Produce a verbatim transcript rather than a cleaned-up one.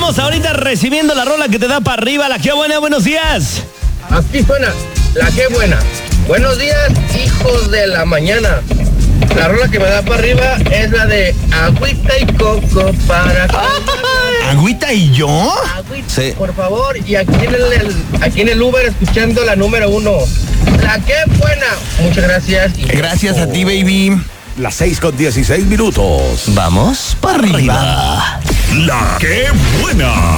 estamos ahorita recibiendo la rola que te da para arriba. La que buena, buenos días. Aquí suena la que buena. Buenos días, hijos de la mañana. La rola que me da para arriba es la de Agüita y Coco para... ¿Agüita y yo? Agüita, Sí. por favor. Y aquí en el, el- aquí en el Uber escuchando la número uno. La que buena. Muchas gracias. y- Gracias a ti, baby. Las seis con dieciséis minutos. Vamos para arriba. La que buena.